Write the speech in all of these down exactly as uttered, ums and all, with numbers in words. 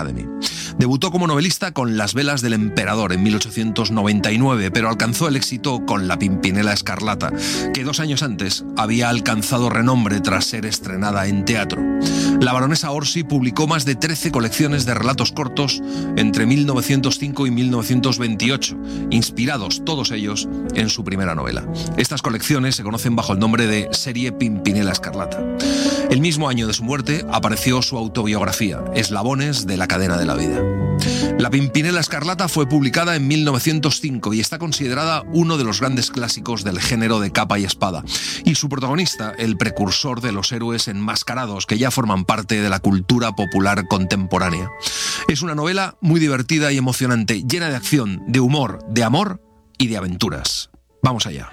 Academy. Debutó como novelista con Las velas del emperador en mil ochocientos noventa y nueve, pero alcanzó el éxito con La Pimpinela Escarlata, que dos años antes había alcanzado renombre tras ser estrenada en teatro. La baronesa Orsi publicó más de trece colecciones de relatos cortos entre mil novecientos cinco y mil novecientos veintiocho, inspirados todos ellos en su primera novela. Estas colecciones se conocen bajo el nombre de Serie Pimpinela Escarlata. El mismo año de su muerte apareció su autobiografía, Eslabones de la cadena de la vida. La Pimpinela Escarlata fue publicada en mil novecientos cinco y está considerada uno de los grandes clásicos del género de capa y espada, y su protagonista, el precursor de los héroes enmascarados que ya forman parte de la cultura popular contemporánea. Es una novela muy divertida y emocionante, llena de acción, de humor, de amor y de aventuras. Vamos allá.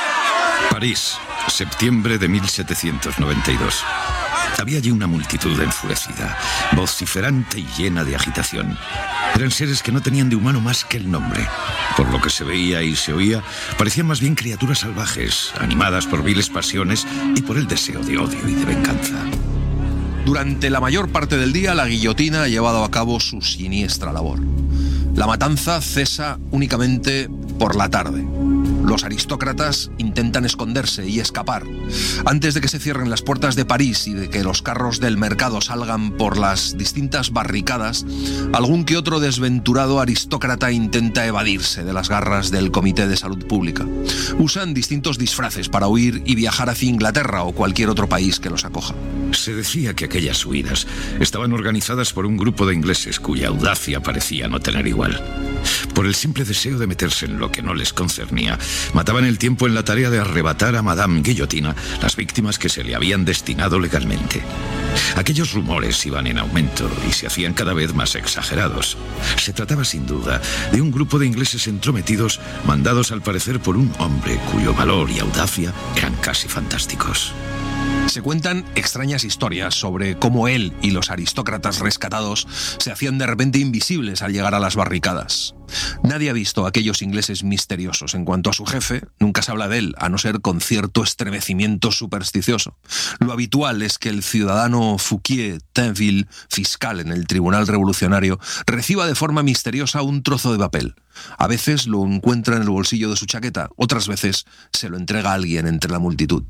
París, septiembre de mil setecientos noventa y dos. Había allí una multitud enfurecida, vociferante y llena de agitación. Eran seres que no tenían de humano más que el nombre. Por lo que se veía y se oía, parecían más bien criaturas salvajes, animadas por viles pasiones y por el deseo de odio y de venganza. Durante la mayor parte del día, la guillotina ha llevado a cabo su siniestra labor. La matanza cesa únicamente por la tarde. Los aristócratas intentan esconderse y escapar. Antes de que se cierren las puertas de París y de que los carros del mercado salgan por las distintas barricadas, algún que otro desventurado aristócrata intenta evadirse de las garras del Comité de Salud Pública. Usan distintos disfraces para huir y viajar hacia Inglaterra o cualquier otro país que los acoja. Se decía que aquellas huidas estaban organizadas por un grupo de ingleses cuya audacia parecía no tener igual. Por el simple deseo de meterse en lo que no les concernía, mataban el tiempo en la tarea de arrebatar a Madame Guillotina las víctimas que se le habían destinado legalmente. Aquellos rumores iban en aumento y se hacían cada vez más exagerados. Se trataba sin duda de un grupo de ingleses entrometidos, mandados al parecer por un hombre cuyo valor y audacia eran casi fantásticos. Se cuentan extrañas historias sobre cómo él y los aristócratas rescatados se hacían de repente invisibles al llegar a las barricadas. Nadie ha visto a aquellos ingleses misteriosos. En cuanto a su jefe, nunca se habla de él, a no ser con cierto estremecimiento supersticioso. Lo habitual es que el ciudadano Fouquier Tinville, fiscal en el Tribunal Revolucionario, reciba de forma misteriosa un trozo de papel. A veces lo encuentra en el bolsillo de su chaqueta, otras veces se lo entrega a alguien entre la multitud.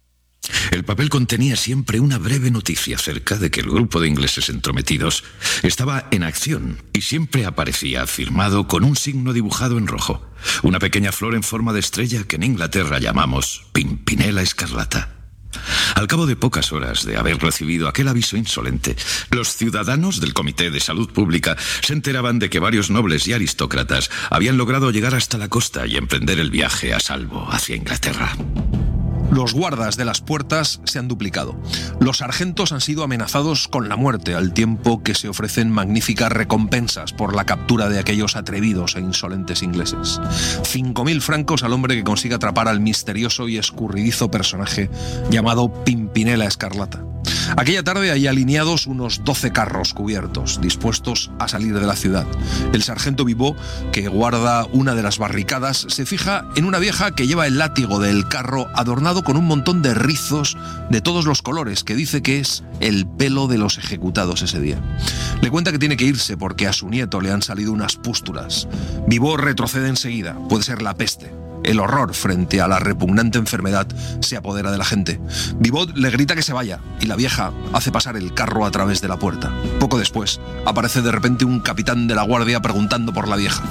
El papel contenía siempre una breve noticia acerca de que el grupo de ingleses entrometidos estaba en acción y siempre aparecía firmado con un signo dibujado en rojo, una pequeña flor en forma de estrella que en Inglaterra llamamos Pimpinela Escarlata. Al cabo de pocas horas de haber recibido aquel aviso insolente, los ciudadanos del Comité de Salud Pública se enteraban de que varios nobles y aristócratas habían logrado llegar hasta la costa y emprender el viaje a salvo hacia Inglaterra. Los guardas de las puertas se han duplicado. Los sargentos han sido amenazados con la muerte, al tiempo que se ofrecen magníficas recompensas por la captura de aquellos atrevidos e insolentes ingleses. Cinco mil francos al hombre que consiga atrapar al misterioso y escurridizo personaje llamado Pimpinela Escarlata. Aquella tarde hay alineados unos doce carros cubiertos, dispuestos a salir de la ciudad. El sargento Vivot, que guarda una de las barricadas, se fija en una vieja que lleva el látigo del carro adornado con un montón de rizos de todos los colores, que dice que es el pelo de los ejecutados ese día. Le cuenta que tiene que irse porque a su nieto le han salido unas pústulas. Vivot retrocede enseguida, puede ser la peste. El horror frente a la repugnante enfermedad se apodera de la gente. Vivot le grita que se vaya y la vieja hace pasar el carro a través de la puerta. Poco después, aparece de repente un capitán de la guardia preguntando por la vieja.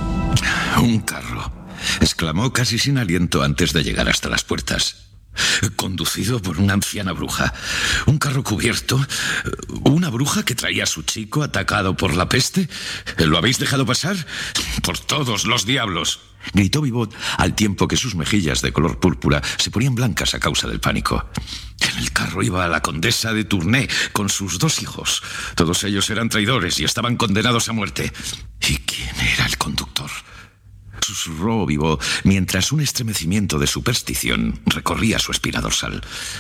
«Un carro», exclamó casi sin aliento antes de llegar hasta las puertas. «Conducido por una anciana bruja. Un carro cubierto. Una bruja que traía a su chico atacado por la peste. ¿Lo habéis dejado pasar? Por todos los diablos», gritó Vivot, al tiempo que sus mejillas de color púrpura se ponían blancas a causa del pánico. En el carro iba la condesa de Tournai con sus dos hijos. Todos ellos eran traidores y estaban condenados a muerte. ¿Y quién era el conductor?, susurró Vivot, mientras un estremecimiento de superstición recorría su espina dorsal.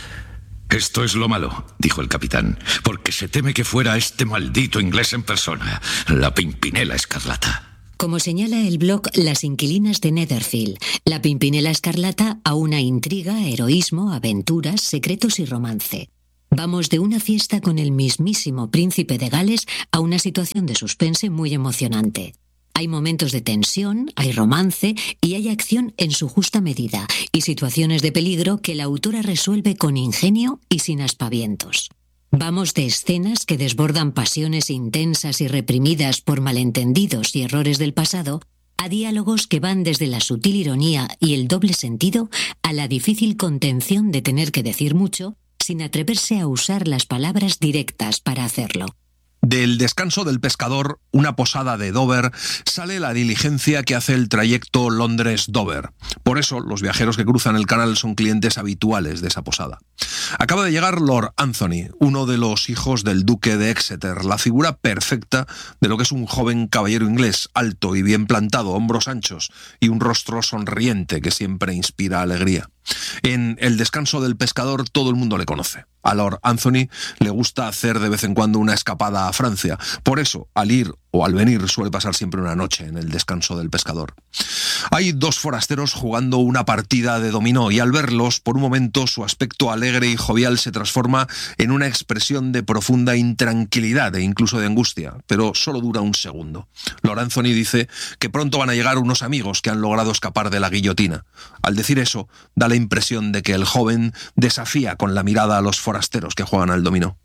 «Esto es lo malo», dijo el capitán, «porque se teme que fuera este maldito inglés en persona, la Pimpinela Escarlata». Como señala el blog Las Inquilinas de Netherfield, la Pimpinela Escarlata aúna intriga, heroísmo, aventuras, secretos y romance. Vamos de una fiesta con el mismísimo príncipe de Gales a una situación de suspense muy emocionante. Hay momentos de tensión, hay romance y hay acción en su justa medida y situaciones de peligro que la autora resuelve con ingenio y sin aspavientos. Vamos de escenas que desbordan pasiones intensas y reprimidas por malentendidos y errores del pasado a diálogos que van desde la sutil ironía y el doble sentido a la difícil contención de tener que decir mucho sin atreverse a usar las palabras directas para hacerlo. Del Descanso del Pescador, una posada de Dover, sale la diligencia que hace el trayecto Londres-Dover. Por eso, los viajeros que cruzan el canal son clientes habituales de esa posada. Acaba de llegar Lord Anthony, uno de los hijos del duque de Exeter, la figura perfecta de lo que es un joven caballero inglés, alto y bien plantado, hombros anchos y un rostro sonriente que siempre inspira alegría. En El Descanso del Pescador todo el mundo le conoce. A Lord Anthony le gusta hacer de vez en cuando una escapada a Francia. Por eso, al ir o al venir, suele pasar siempre una noche en El Descanso del Pescador. Hay dos forasteros jugando una partida de dominó y al verlos, por un momento, su aspecto alegre y jovial se transforma en una expresión de profunda intranquilidad e incluso de angustia, pero solo dura un segundo. Lord Anthony dice que pronto van a llegar unos amigos que han logrado escapar de la guillotina. Al decir eso, da la impresión de que el joven desafía con la mirada a los forasteros que juegan al dominó.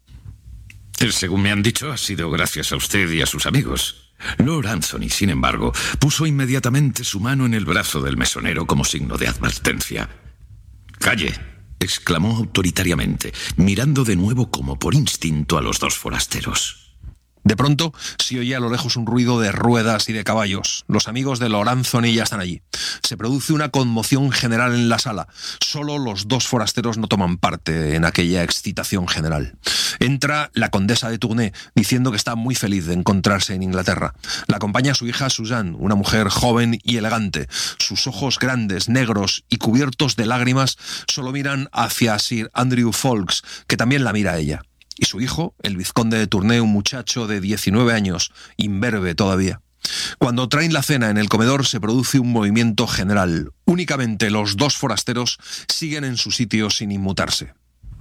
Según me han dicho, ha sido gracias a usted y a sus amigos. Lord Anthony, sin embargo, puso inmediatamente su mano en el brazo del mesonero como signo de advertencia. «¡Calle!», exclamó autoritariamente, mirando de nuevo como por instinto a los dos forasteros. De pronto se oye a lo lejos un ruido de ruedas y de caballos. Los amigos de Lord Anthony ya están allí. Se produce una conmoción general en la sala. Solo los dos forasteros no toman parte en aquella excitación general. Entra la condesa de Tournai diciendo que está muy feliz de encontrarse en Inglaterra. La acompaña su hija Suzanne, una mujer joven y elegante. Sus ojos grandes, negros y cubiertos de lágrimas solo miran hacia Sir Andrew Ffoulkes, que también la mira a ella. Y su hijo, el vizconde de Tournai, un muchacho de diecinueve años, imberbe todavía. Cuando traen la cena en el comedor se produce un movimiento general. Únicamente los dos forasteros siguen en su sitio sin inmutarse.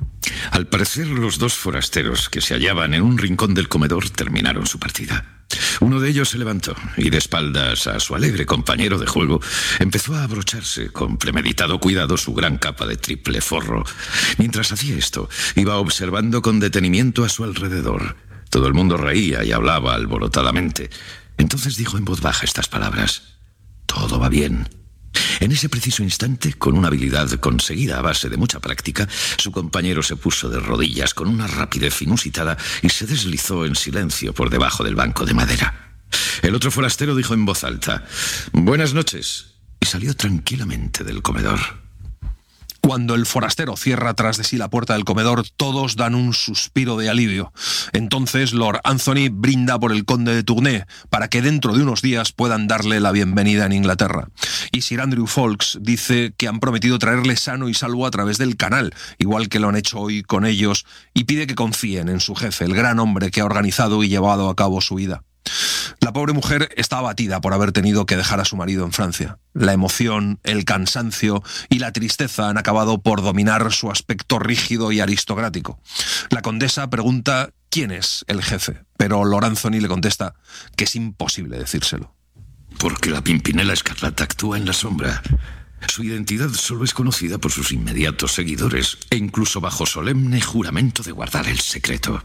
Al parecer, los dos forasteros que se hallaban en un rincón del comedor terminaron su partida. Uno de ellos se levantó y, de espaldas a su alegre compañero de juego, empezó a abrocharse con premeditado cuidado su gran capa de triple forro. Mientras hacía esto, iba observando con detenimiento a su alrededor. Todo el mundo reía y hablaba alborotadamente. Entonces dijo en voz baja estas palabras: «Todo va bien». En ese preciso instante, con una habilidad conseguida a base de mucha práctica, su compañero se puso de rodillas con una rapidez inusitada y se deslizó en silencio por debajo del banco de madera. El otro forastero dijo en voz alta: «Buenas noches», y salió tranquilamente del comedor. Cuando el forastero cierra tras de sí la puerta del comedor, todos dan un suspiro de alivio. Entonces Lord Anthony brinda por el conde de Tournai para que dentro de unos días puedan darle la bienvenida en Inglaterra. Y Sir Andrew Ffoulkes dice que han prometido traerle sano y salvo a través del canal, igual que lo han hecho hoy con ellos, y pide que confíen en su jefe, el gran hombre que ha organizado y llevado a cabo su vida. La pobre mujer está abatida por haber tenido que dejar a su marido en Francia. La emoción, el cansancio y la tristeza han acabado por dominar su aspecto rígido y aristocrático. La condesa pregunta quién es el jefe, pero Lord Anthony le contesta que es imposible decírselo. Porque la Pimpinela Escarlata actúa en la sombra. Su identidad solo es conocida por sus inmediatos seguidores, e incluso bajo solemne juramento de guardar el secreto.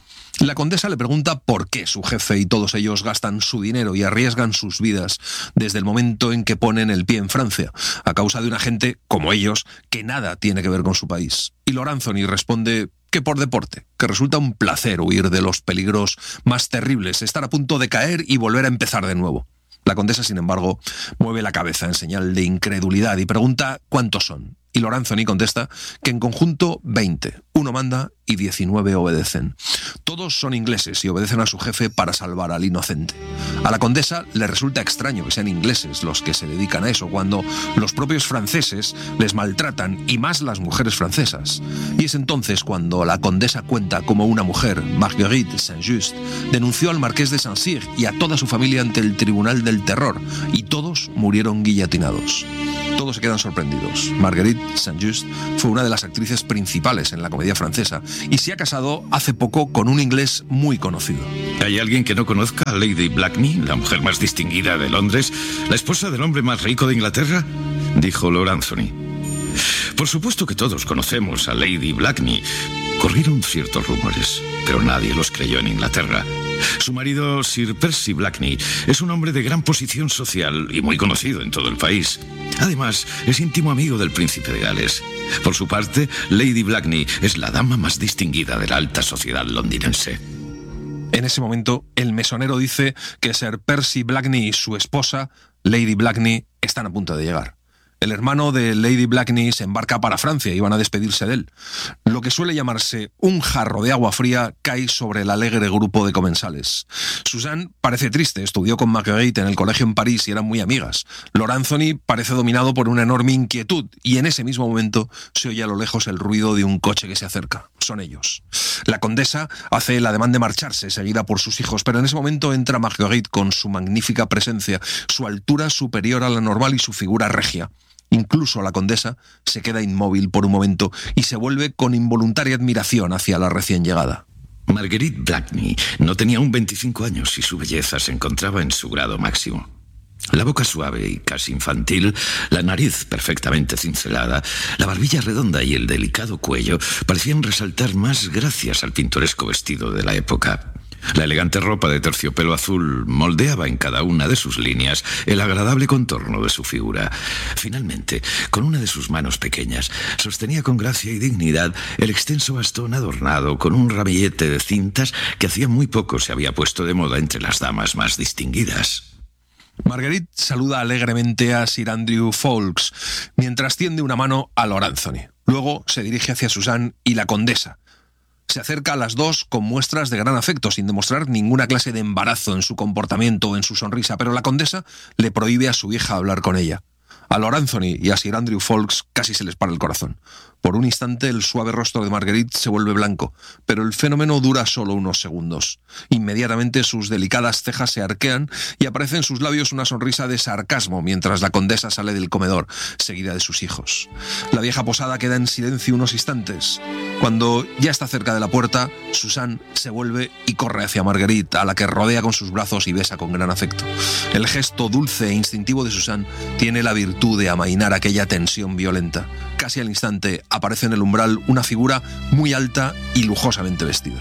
La condesa le pregunta por qué su jefe y todos ellos gastan su dinero y arriesgan sus vidas desde el momento en que ponen el pie en Francia, a causa de una gente, como ellos, que nada tiene que ver con su país. Y Lord Anthony responde que por deporte, que resulta un placer huir de los peligros más terribles, estar a punto de caer y volver a empezar de nuevo. La condesa, sin embargo, mueve la cabeza en señal de incredulidad y pregunta cuántos son. Y Lord Anthony contesta que en conjunto veinte. Uno manda y diecinueve obedecen. Todos son ingleses y obedecen a su jefe para salvar al inocente. A la condesa le resulta extraño que sean ingleses los que se dedican a eso, cuando los propios franceses les maltratan, y más las mujeres francesas. Y es entonces cuando la condesa cuenta cómo una mujer, Marguerite Saint-Just, denunció al marqués de Saint-Cyr y a toda su familia ante el Tribunal del Terror, y todos murieron guillotinados. Todos se quedan sorprendidos. Marguerite Saint-Just fue una de las actrices principales en la comedia francesa y se ha casado hace poco con un inglés muy conocido. ¿Hay alguien que no conozca a Lady Blakeney, la mujer más distinguida de Londres, la esposa del hombre más rico de Inglaterra?, dijo Lord Anthony. Por supuesto que todos conocemos a Lady Blakeney. Corrieron ciertos rumores, pero nadie los creyó en Inglaterra. Su marido, Sir Percy Blakeney, es un hombre de gran posición social y muy conocido en todo el país. Además, es íntimo amigo del príncipe de Gales. Por su parte, Lady Blakeney es la dama más distinguida de la alta sociedad londinense. En ese momento, el mesonero dice que Sir Percy Blakeney y su esposa, Lady Blakeney, están a punto de llegar. El hermano de Lady Blakeney se embarca para Francia y van a despedirse de él. Lo que suele llamarse un jarro de agua fría cae sobre el alegre grupo de comensales. Suzanne parece triste, estudió con Marguerite en el colegio en París y eran muy amigas. Lord Anthony parece dominado por una enorme inquietud y en ese mismo momento se oye a lo lejos el ruido de un coche que se acerca. Son ellos. La condesa hace el ademán de marcharse, seguida por sus hijos, pero en ese momento entra Marguerite con su magnífica presencia, su altura superior a la normal y su figura regia. Incluso la condesa se queda inmóvil por un momento y se vuelve con involuntaria admiración hacia la recién llegada. Marguerite Blakeney no tenía aún veinticinco años y su belleza se encontraba en su grado máximo. La boca suave y casi infantil, la nariz perfectamente cincelada, la barbilla redonda y el delicado cuello parecían resaltar más gracias al pintoresco vestido de la época. La elegante ropa de terciopelo azul moldeaba en cada una de sus líneas el agradable contorno de su figura. Finalmente, con una de sus manos pequeñas, sostenía con gracia y dignidad el extenso bastón adornado con un ramillete de cintas que hacía muy poco se había puesto de moda entre las damas más distinguidas. Marguerite saluda alegremente a Sir Andrew Ffoulkes, mientras tiende una mano a Lord Anthony. Luego se dirige hacia Suzanne y la condesa. Se acerca a las dos con muestras de gran afecto, sin demostrar ninguna clase de embarazo en su comportamiento o en su sonrisa, pero la condesa le prohíbe a su hija hablar con ella. A Lord Anthony y a Sir Andrew Ffoulkes casi se les para el corazón. Por un instante el suave rostro de Marguerite se vuelve blanco, pero el fenómeno dura solo unos segundos. Inmediatamente sus delicadas cejas se arquean y aparece en sus labios una sonrisa de sarcasmo mientras la condesa sale del comedor, seguida de sus hijos. La vieja posada queda en silencio unos instantes. Cuando ya está cerca de la puerta, Suzanne se vuelve y corre hacia Marguerite, a la que rodea con sus brazos y besa con gran afecto. El gesto dulce e instintivo de Suzanne tiene la virtud de amainar aquella tensión violenta. Casi al instante aparece en el umbral una figura muy alta y lujosamente vestida.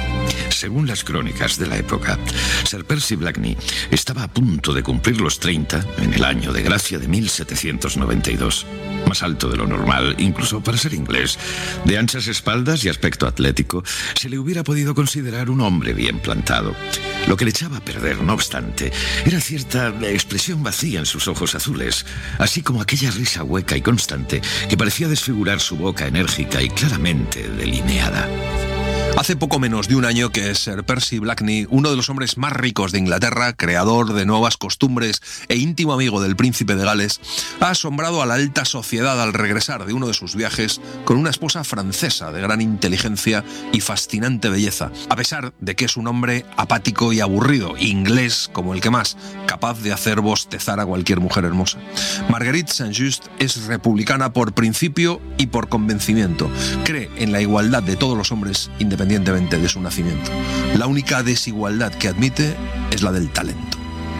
Según las crónicas de la época, Sir Percy Blakeney estaba a punto de cumplir los treinta en el año de gracia de mil setecientos noventa y dos. Más alto de lo normal, incluso para ser inglés, de anchas espaldas y aspecto atlético, se le hubiera podido considerar un hombre bien plantado. Lo que le echaba a perder, no obstante, era cierta expresión vacía en sus ojos azules, así como aquella risa hueca y constante que parecía desfigurar su boca enérgica y claramente delineada. Hace poco menos de un año que Sir Percy Blakeney, uno de los hombres más ricos de Inglaterra, creador de nuevas costumbres e íntimo amigo del príncipe de Gales, ha asombrado a la alta sociedad al regresar de uno de sus viajes con una esposa francesa de gran inteligencia y fascinante belleza, a pesar de que es un hombre apático y aburrido, inglés como el que más, capaz de hacer bostezar a cualquier mujer hermosa. Marguerite Saint-Just es republicana por principio y por convencimiento. Cree en la igualdad de todos los hombres independientemente independientemente de su nacimiento. La única desigualdad que admite es la del talento.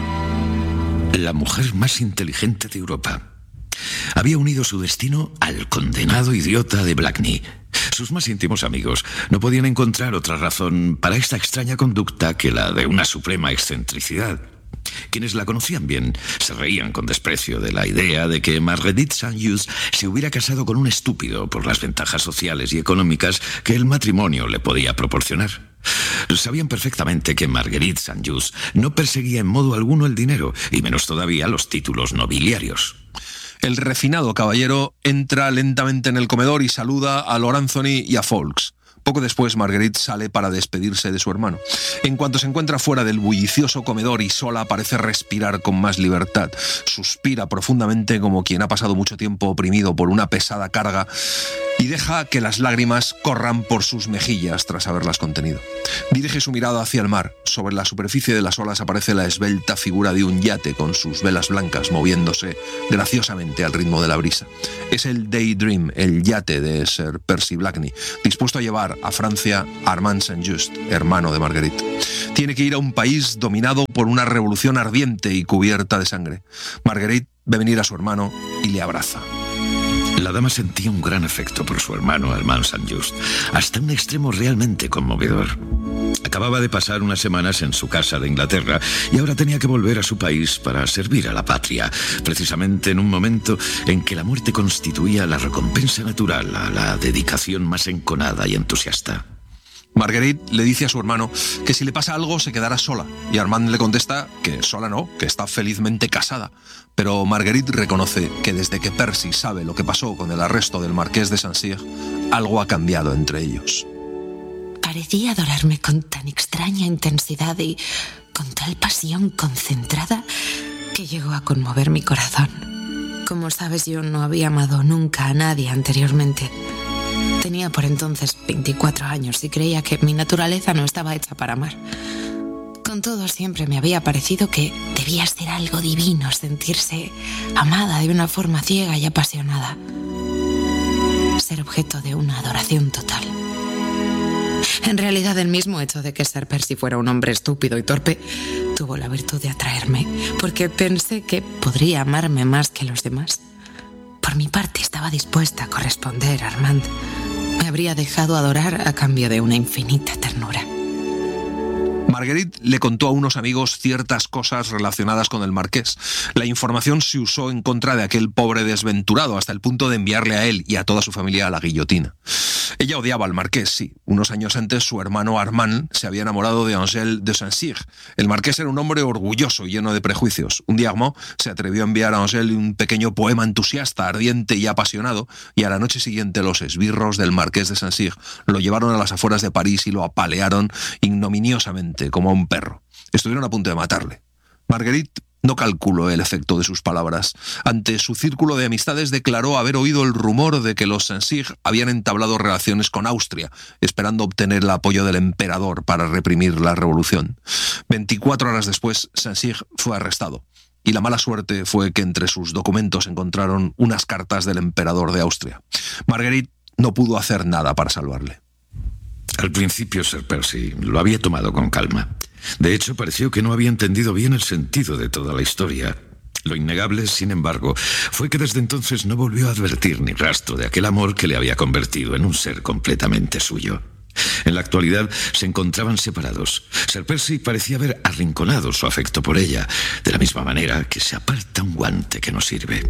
La mujer más inteligente de Europa había unido su destino al condenado idiota de Blakeney. Sus más íntimos amigos no podían encontrar otra razón para esta extraña conducta que la de una suprema excentricidad. Quienes la conocían bien se reían con desprecio de la idea de que Marguerite Saint-Just se hubiera casado con un estúpido por las ventajas sociales y económicas que el matrimonio le podía proporcionar. Sabían perfectamente que Marguerite Saint-Just no perseguía en modo alguno el dinero, y menos todavía los títulos nobiliarios. El refinado caballero entra lentamente en el comedor y saluda a Lord Anthony y a Ffoulkes. Poco después, Marguerite sale para despedirse de su hermano. En cuanto se encuentra fuera del bullicioso comedor y sola, parece respirar con más libertad. Suspira profundamente como quien ha pasado mucho tiempo oprimido por una pesada carga y deja que las lágrimas corran por sus mejillas tras haberlas contenido. Dirige su mirada hacia el mar. Sobre la superficie de las olas aparece la esbelta figura de un yate con sus velas blancas moviéndose graciosamente al ritmo de la brisa. Es el Daydream, el yate de Sir Percy Blakeney, dispuesto a llevar a Francia a Armand St-Just, hermano de Marguerite. Tiene que ir a un país dominado por una revolución ardiente y cubierta de sangre. Marguerite ve venir a su hermano y le abraza. La dama sentía un gran afecto por su hermano Armand St-Just, hasta un extremo realmente conmovedor. Acababa de pasar unas semanas en su casa de Inglaterra y ahora tenía que volver a su país para servir a la patria, precisamente en un momento en que la muerte constituía la recompensa natural a la dedicación más enconada y entusiasta. Marguerite le dice a su hermano que si le pasa algo se quedará sola, y Armand le contesta que sola no, que está felizmente casada. Pero Marguerite reconoce que desde que Percy sabe lo que pasó con el arresto del marqués de Saint-Cyr, algo ha cambiado entre ellos. Parecía adorarme con tan extraña intensidad y con tal pasión concentrada que llegó a conmover mi corazón. Como sabes, yo no había amado nunca a nadie anteriormente. Tenía por entonces veinticuatro años y creía que mi naturaleza no estaba hecha para amar. Con todo, siempre me había parecido que debía ser algo divino sentirse amada de una forma ciega y apasionada. Ser objeto de una adoración total. En realidad, el mismo hecho de que Sir Percy fuera un hombre estúpido y torpe tuvo la virtud de atraerme, porque pensé que podría amarme más que los demás. Por mi parte, estaba dispuesta a corresponder a Armand. Me habría dejado adorar a cambio de una infinita ternura. Marguerite le contó a unos amigos ciertas cosas relacionadas con el marqués. La información se usó en contra de aquel pobre desventurado, hasta el punto de enviarle a él y a toda su familia a la guillotina. Ella odiaba al marqués, sí. Unos años antes su hermano Armand se había enamorado de Angèle de Saint-Cyr. El marqués era un hombre orgulloso y lleno de prejuicios. Un día Armand se atrevió a enviar a Angèle un pequeño poema entusiasta, ardiente y apasionado, y a la noche siguiente los esbirros del marqués de Saint-Cyr lo llevaron a las afueras de París y lo apalearon ignominiosamente como a un perro. Estuvieron a punto de matarle. Marguerite no calculó el efecto de sus palabras. Ante su círculo de amistades declaró haber oído el rumor de que los Saint-Cyr habían entablado relaciones con Austria, esperando obtener el apoyo del emperador para reprimir la revolución. Veinticuatro horas después, Saint-Cyr fue arrestado, y la mala suerte fue que entre sus documentos encontraron unas cartas del emperador de Austria. Marguerite no pudo hacer nada para salvarle. Al principio Sir Percy lo había tomado con calma. De hecho, pareció que no había entendido bien el sentido de toda la historia. Lo innegable, sin embargo, fue que desde entonces no volvió a advertir ni rastro de aquel amor que le había convertido en un ser completamente suyo. En la actualidad se encontraban separados. Sir Percy parecía haber arrinconado su afecto por ella, de la misma manera que se aparta un guante que no sirve.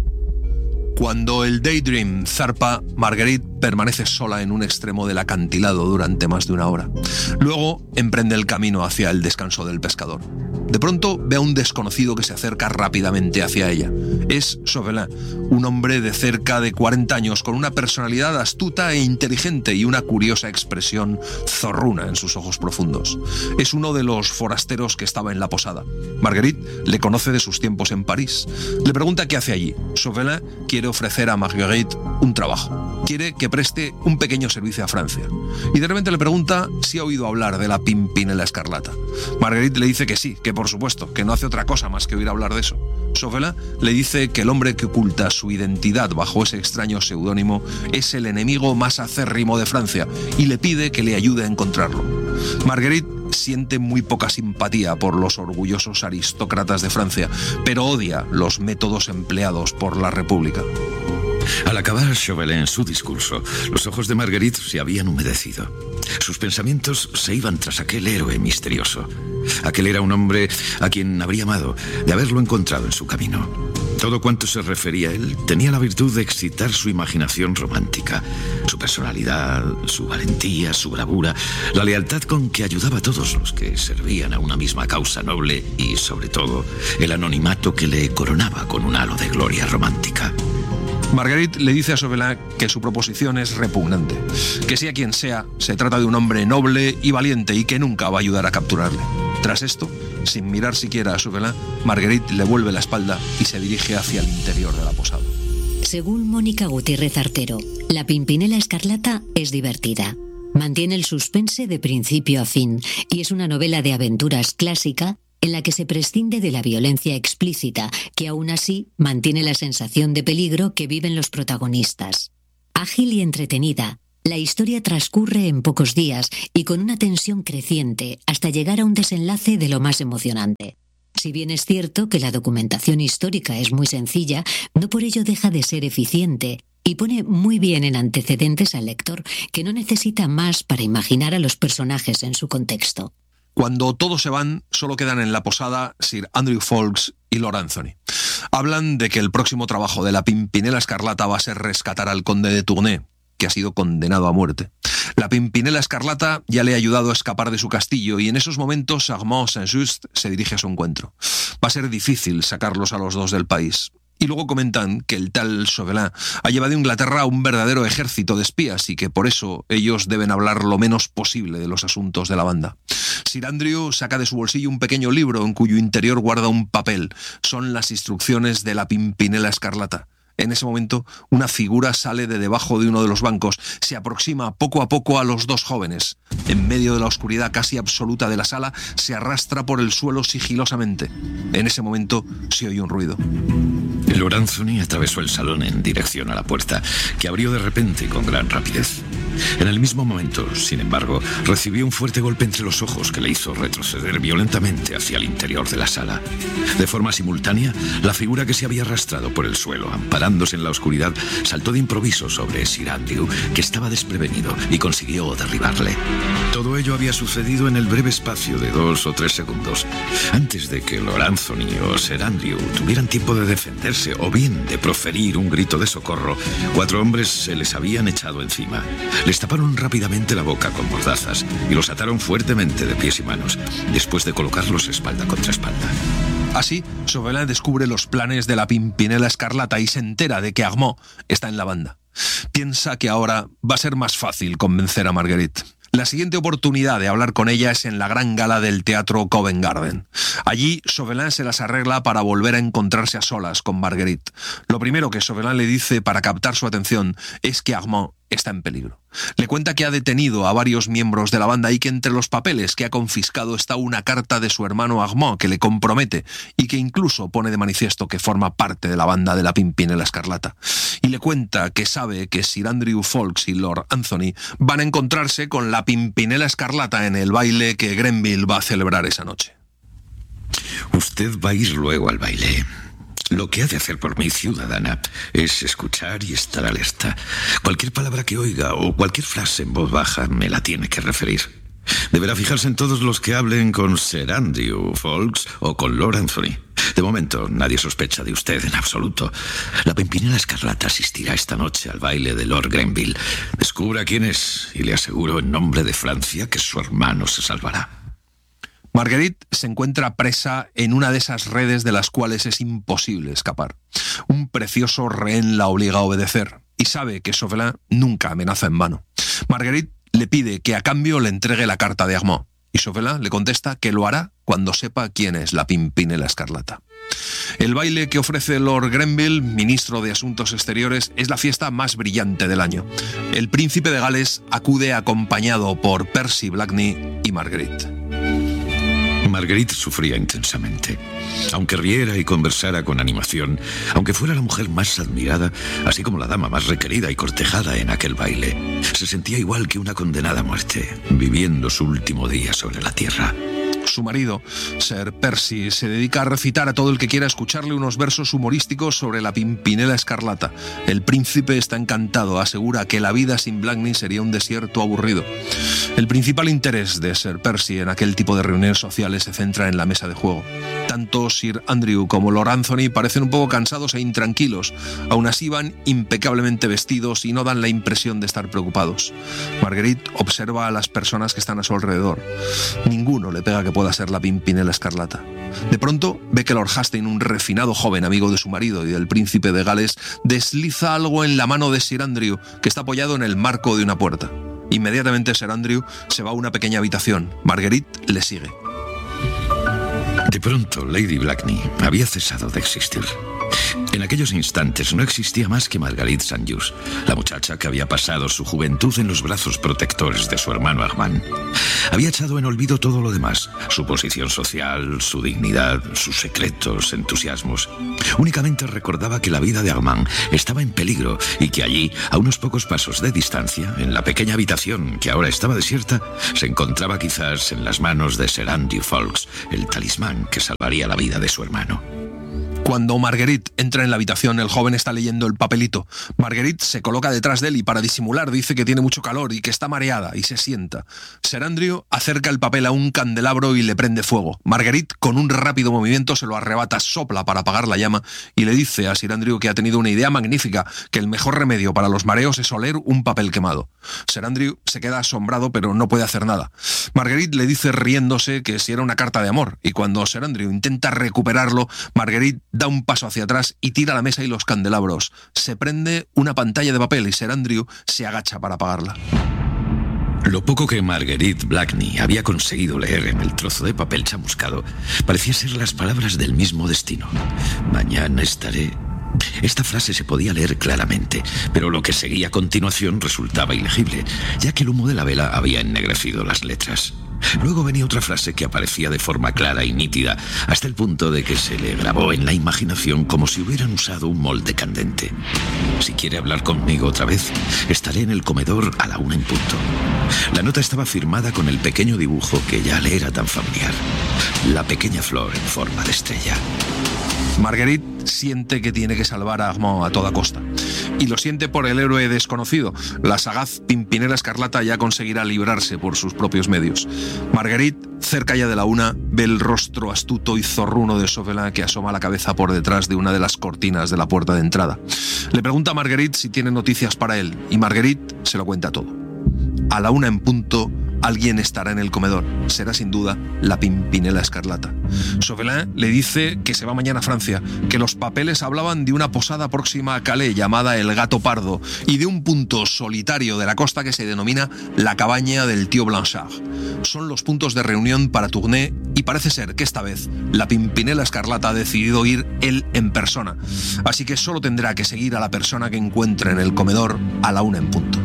Cuando el Daydream zarpa, Marguerite permanece sola en un extremo del acantilado durante más de una hora. Luego emprende el camino hacia el descanso del pescador. De pronto ve a un desconocido que se acerca rápidamente hacia ella. Es Chauvelin, un hombre de cerca de cuarenta años con una personalidad astuta e inteligente y una curiosa expresión zorruna en sus ojos profundos. Es uno de los forasteros que estaba en la posada. Marguerite le conoce de sus tiempos en París. Le pregunta qué hace allí. Chauvelin quiere ofrecer a Marguerite un trabajo. Quiere que preste un pequeño servicio a Francia. Y de repente le pregunta si ha oído hablar de la Pimpinela Escarlata. Marguerite le dice que sí, que por supuesto, que no hace otra cosa más que oír hablar de eso. Chauvelin le dice que el hombre que oculta su identidad bajo ese extraño seudónimo es el enemigo más acérrimo de Francia y le pide que le ayude a encontrarlo. Marguerite siente muy poca simpatía por los orgullosos aristócratas de Francia, pero odia los métodos empleados por la República. Al acabar Chauvelin su discurso, los ojos de Marguerite se habían humedecido. Sus pensamientos se iban tras aquel héroe misterioso. Aquel era un hombre a quien habría amado de haberlo encontrado en su camino. Todo cuanto se refería a él tenía la virtud de excitar su imaginación romántica. Su personalidad, su valentía, su bravura, la lealtad con que ayudaba a todos los que servían a una misma causa noble y, sobre todo, el anonimato que le coronaba con un halo de gloria romántica. Marguerite le dice a Chauvelin que su proposición es repugnante, que sea quien sea, se trata de un hombre noble y valiente y que nunca va a ayudar a capturarle. Tras esto, sin mirar siquiera a Chauvelin, Marguerite le vuelve la espalda y se dirige hacia el interior de la posada. Según Mónica Gutiérrez Artero, La Pimpinela Escarlata es divertida. Mantiene el suspense de principio a fin y es una novela de aventuras clásica en la que se prescinde de la violencia explícita, que aún así mantiene la sensación de peligro que viven los protagonistas. Ágil y entretenida, la historia transcurre en pocos días y con una tensión creciente hasta llegar a un desenlace de lo más emocionante. Si bien es cierto que la documentación histórica es muy sencilla, no por ello deja de ser eficiente y pone muy bien en antecedentes al lector, que no necesita más para imaginar a los personajes en su contexto. Cuando todos se van, solo quedan en la posada Sir Andrew Ffoulkes y Lord Anthony. Hablan de que el próximo trabajo de La Pimpinela Escarlata va a ser rescatar al conde de Tournai, que ha sido condenado a muerte. La Pimpinela Escarlata ya le ha ayudado a escapar de su castillo y en esos momentos Armand Saint-Just se dirige a su encuentro. Va a ser difícil sacarlos a los dos del país. Y luego comentan que el tal Chauvelin ha llevado a Inglaterra un verdadero ejército de espías y que por eso ellos deben hablar lo menos posible de los asuntos de la banda. Sir Andrew saca de su bolsillo un pequeño libro en cuyo interior guarda un papel. Son las instrucciones de La Pimpinela Escarlata. En ese momento, una figura sale de debajo de uno de los bancos, se aproxima poco a poco a los dos jóvenes. En medio de la oscuridad casi absoluta de la sala, se arrastra por el suelo sigilosamente. En ese momento, se oye un ruido. Lord Anthony atravesó el salón en dirección a la puerta, que abrió de repente con gran rapidez. En el mismo momento, sin embargo, recibió un fuerte golpe entre los ojos que le hizo retroceder violentamente hacia el interior de la sala. De forma simultánea, la figura que se había arrastrado por el suelo, amparándose en la oscuridad, saltó de improviso sobre Sir Andrew, que estaba desprevenido, y consiguió derribarle. Todo ello había sucedido en el breve espacio de dos o tres segundos. Antes de que Lord Anthony o Sir Andrew tuvieran tiempo de defenderse o bien de proferir un grito de socorro, cuatro hombres se les habían echado encima. Les taparon rápidamente la boca con mordazas y los ataron fuertemente de pies y manos, después de colocarlos espalda contra espalda. Así, Chauvelin descubre los planes de La Pimpinela Escarlata y se entera de que Armand está en la banda. Piensa que ahora va a ser más fácil convencer a Marguerite. La siguiente oportunidad de hablar con ella es en la gran gala del teatro Covent Garden. Allí, Chauvelin se las arregla para volver a encontrarse a solas con Marguerite. Lo primero que Chauvelin le dice para captar su atención es que Armand está en peligro. Le cuenta que ha detenido a varios miembros de la banda y que entre los papeles que ha confiscado está una carta de su hermano Armand que le compromete y que incluso pone de manifiesto que forma parte de la banda de La Pimpinela Escarlata. Y le cuenta que sabe que Sir Andrew Ffoulkes y Lord Anthony van a encontrarse con La Pimpinela Escarlata en el baile que Grenville va a celebrar esa noche. Usted va a ir luego al baile. Lo que ha de hacer por mí, ciudadana, es escuchar y estar alerta. Cualquier palabra que oiga o cualquier frase en voz baja me la tiene que referir. Deberá fijarse en todos los que hablen con Sir Andrew Ffoulkes o con Lord Anthony. De momento, nadie sospecha de usted en absoluto. La Pimpinela Escarlata asistirá esta noche al baile de Lord Grenville. Descubra quién es y le aseguro en nombre de Francia que su hermano se salvará. Marguerite se encuentra presa en una de esas redes de las cuales es imposible escapar. Un precioso rehén la obliga a obedecer y sabe que Chauvelin nunca amenaza en vano. Marguerite le pide que a cambio le entregue la carta de Armand y Chauvelin le contesta que lo hará cuando sepa quién es la Pimpinela Escarlata. El baile que ofrece Lord Grenville, ministro de Asuntos Exteriores, es la fiesta más brillante del año. El príncipe de Gales acude acompañado por Percy Blakeney y Marguerite. Marguerite sufría intensamente. Aunque riera y conversara con animación, aunque fuera la mujer más admirada, así como la dama más requerida y cortejada en aquel baile, se sentía igual que una condenada a muerte, viviendo su último día sobre la tierra. Su marido, Sir Percy, se dedica a recitar a todo el que quiera escucharle unos versos humorísticos sobre la Pimpinela Escarlata. El príncipe está encantado, asegura que la vida sin Blakeney sería un desierto aburrido. El principal interés de Sir Percy en aquel tipo de reuniones sociales se centra en la mesa de juego. Tanto Sir Andrew como Lord Anthony parecen un poco cansados e intranquilos. Aún así van impecablemente vestidos y no dan la impresión de estar preocupados. Marguerite observa a las personas que están a su alrededor. Ninguno le pega que pueda ser la Pimpinela Escarlata. De pronto ve que Lord Hastings, un refinado joven amigo de su marido y del príncipe de Gales, desliza algo en la mano de Sir Andrew, que está apoyado en el marco de una puerta. Inmediatamente Sir Andrew se va a una pequeña habitación. Marguerite le sigue. De pronto, Lady Blakeney había cesado de existir. En aquellos instantes no existía más que Marguerite St-Just, la muchacha que había pasado su juventud en los brazos protectores de su hermano Armand. Había echado en olvido todo lo demás, su posición social, su dignidad, sus secretos, entusiasmos. Únicamente recordaba que la vida de Armand estaba en peligro y que allí, a unos pocos pasos de distancia, en la pequeña habitación que ahora estaba desierta, se encontraba quizás en las manos de Sir Andrew Ffoulkes, el talismán que salvaría la vida de su hermano. Cuando Marguerite entra en la habitación, el joven está leyendo el papelito. Marguerite se coloca detrás de él y para disimular dice que tiene mucho calor y que está mareada y se sienta. Sir Andrew acerca el papel a un candelabro y le prende fuego. Marguerite, con un rápido movimiento, se lo arrebata, sopla para apagar la llama y le dice a Sir Andrew que ha tenido una idea magnífica, que el mejor remedio para los mareos es oler un papel quemado. Sir Andrew se queda asombrado pero no puede hacer nada. Marguerite le dice riéndose que si era una carta de amor y cuando Sir Andrew intenta recuperarlo, Marguerite da un paso hacia atrás y tira la mesa y los candelabros. Se prende una pantalla de papel y Sir Andrew se agacha para apagarla. Lo poco que Marguerite Blakeney había conseguido leer en el trozo de papel chamuscado parecía ser las palabras del mismo destino. Mañana estaré... Esta frase se podía leer claramente, pero lo que seguía a continuación resultaba ilegible, ya que el humo de la vela había ennegrecido las letras. Luego venía otra frase que aparecía de forma clara y nítida, hasta el punto de que se le grabó en la imaginación como si hubieran usado un molde candente. Si quiere hablar conmigo otra vez, estaré en el comedor a la una en punto. La nota estaba firmada con el pequeño dibujo que ya le era tan familiar. La pequeña flor en forma de estrella. Marguerite siente que tiene que salvar a Armand a toda costa. Y lo siente por el héroe desconocido. La sagaz Pimpinela Escarlata ya conseguirá librarse por sus propios medios. Marguerite, cerca ya de la una, ve el rostro astuto y zorruno de Chauvelin que asoma la cabeza por detrás de una de las cortinas de la puerta de entrada. Le pregunta a Marguerite si tiene noticias para él, y Marguerite se lo cuenta todo. A la una en punto, alguien estará en el comedor. Será sin duda la Pimpinela Escarlata. Chauvelin le dice que se va mañana a Francia, que los papeles hablaban de una posada próxima a Calais llamada El Gato Pardo y de un punto solitario de la costa que se denomina la cabaña del tío Blanchard. Son los puntos de reunión para Tournai y parece ser que esta vez la Pimpinela Escarlata ha decidido ir él en persona. Así que solo tendrá que seguir a la persona que encuentre en el comedor a la una en punto.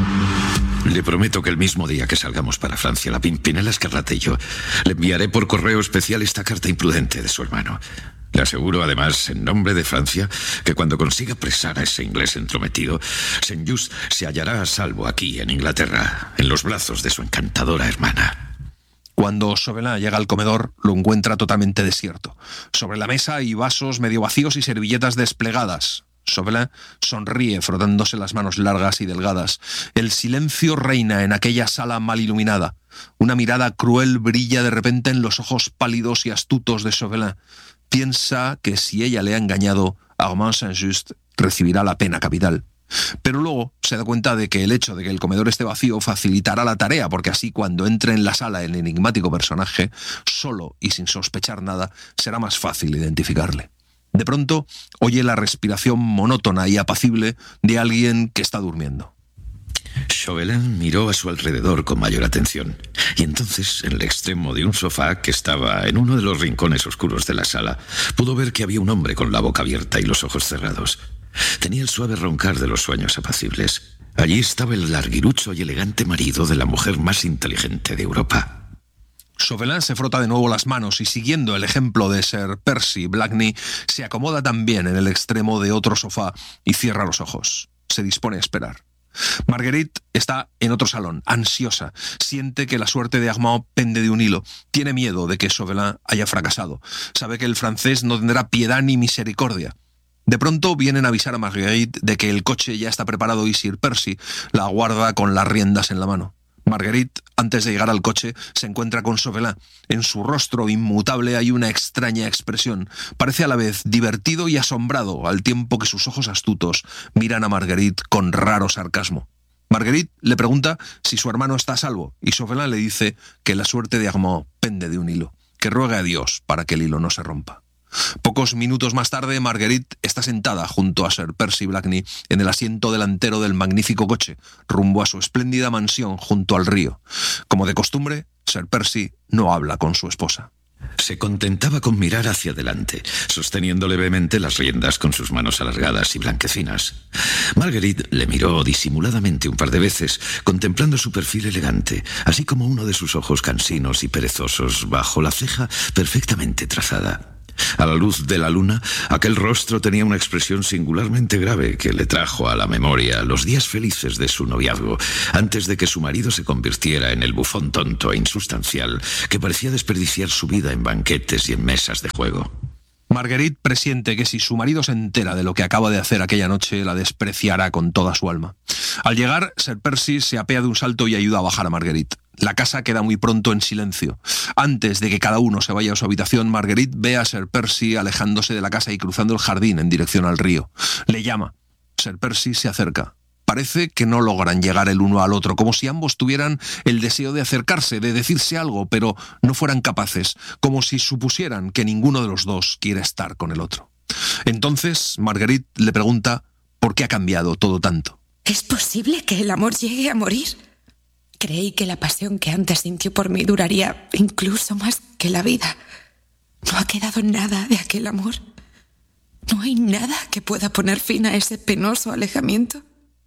Le prometo que el mismo día que salgamos para Francia, la Pimpinela Escarlata y yo, le enviaré por correo especial esta carta imprudente de su hermano. Le aseguro, además, en nombre de Francia, que cuando consiga apresar a ese inglés entrometido, Saint-Just se hallará a salvo aquí, en Inglaterra, en los brazos de su encantadora hermana. Cuando Chauvelin llega al comedor, lo encuentra totalmente desierto. Sobre la mesa hay vasos medio vacíos y servilletas desplegadas. Chauvelin sonríe frotándose las manos largas y delgadas. El silencio reina en aquella sala mal iluminada. Una mirada cruel brilla de repente en los ojos pálidos y astutos de Chauvelin. Piensa que si ella le ha engañado, Armand Saint-Just recibirá la pena capital. Pero luego se da cuenta de que el hecho de que el comedor esté vacío facilitará la tarea, porque así cuando entre en la sala el enigmático personaje, solo y sin sospechar nada, será más fácil identificarle. De pronto, oye la respiración monótona y apacible de alguien que está durmiendo. Chauvelin miró a su alrededor con mayor atención, y entonces, en el extremo de un sofá que estaba en uno de los rincones oscuros de la sala, pudo ver que había un hombre con la boca abierta y los ojos cerrados. Tenía el suave roncar de los sueños apacibles. Allí estaba el larguirucho y elegante marido de la mujer más inteligente de Europa. Chauvelin se frota de nuevo las manos y, siguiendo el ejemplo de Sir Percy Blakeney, se acomoda también en el extremo de otro sofá y cierra los ojos. Se dispone a esperar. Marguerite está en otro salón, ansiosa. Siente que la suerte de Armand pende de un hilo. Tiene miedo de que Chauvelin haya fracasado. Sabe que el francés no tendrá piedad ni misericordia. De pronto vienen a avisar a Marguerite de que el coche ya está preparado y Sir Percy la aguarda con las riendas en la mano. Marguerite, antes de llegar al coche, se encuentra con Chauvelin. En su rostro inmutable hay una extraña expresión. Parece a la vez divertido y asombrado, al tiempo que sus ojos astutos miran a Marguerite con raro sarcasmo. Marguerite le pregunta si su hermano está a salvo, y Chauvelin le dice que la suerte de Armand pende de un hilo, que ruega a Dios para que el hilo no se rompa. Pocos minutos más tarde, Marguerite está sentada junto a Sir Percy Blakeney en el asiento delantero del magnífico coche, rumbo a su espléndida mansión junto al río. Como de costumbre, Sir Percy no habla con su esposa. Se contentaba con mirar hacia adelante, sosteniendo levemente las riendas con sus manos alargadas y blanquecinas. Marguerite le miró disimuladamente un par de veces, contemplando su perfil elegante, así como uno de sus ojos cansinos y perezosos bajo la ceja perfectamente trazada. A la luz de la luna, aquel rostro tenía una expresión singularmente grave que le trajo a la memoria los días felices de su noviazgo, antes de que su marido se convirtiera en el bufón tonto e insustancial que parecía desperdiciar su vida en banquetes y en mesas de juego. Marguerite presiente que si su marido se entera de lo que acaba de hacer aquella noche, la despreciará con toda su alma. Al llegar, Sir Percy se apea de un salto y ayuda a bajar a Marguerite. La casa queda muy pronto en silencio. Antes de que cada uno se vaya a su habitación, Marguerite ve a Sir Percy alejándose de la casa y cruzando el jardín en dirección al río. Le llama. Sir Percy se acerca. Parece que no logran llegar el uno al otro, como si ambos tuvieran el deseo de acercarse, de decirse algo, pero no fueran capaces, como si supusieran que ninguno de los dos quiere estar con el otro. Entonces, Marguerite le pregunta por qué ha cambiado todo tanto. ¿Es posible que el amor llegue a morir? Creí que la pasión que antes sintió por mí duraría incluso más que la vida. ¿No ha quedado nada de aquel amor? ¿No hay nada que pueda poner fin a ese penoso alejamiento?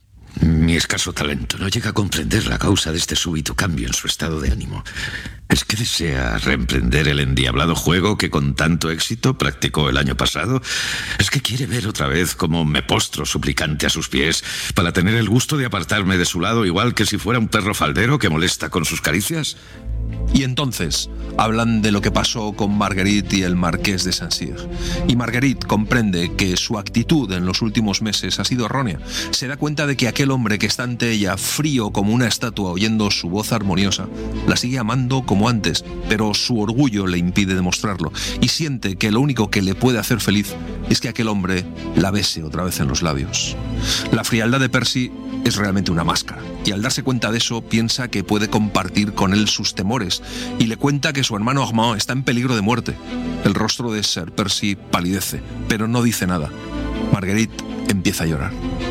Mi escaso talento no llega a comprender la causa de este súbito cambio en su estado de ánimo. ¿Es que desea reemprender el endiablado juego que con tanto éxito practicó el año pasado? ¿Es que quiere ver otra vez cómo me postro suplicante a sus pies para tener el gusto de apartarme de su lado igual que si fuera un perro faldero que molesta con sus caricias? Y entonces hablan de lo que pasó con Marguerite y el marqués de Saint-Cyr. Y Marguerite comprende que su actitud en los últimos meses ha sido errónea. Se da cuenta de que aquel hombre que está ante ella, frío como una estatua oyendo su voz armoniosa, la sigue amando como antes, pero su orgullo le impide demostrarlo. Y siente que lo único que le puede hacer feliz es que aquel hombre la bese otra vez en los labios. La frialdad de Percy es realmente una máscara. Y al darse cuenta de eso, piensa que puede compartir con él sus temores y le cuenta que su hermano Armand está en peligro de muerte. El rostro de Sir Percy palidece, pero no dice nada. Marguerite empieza a llorar.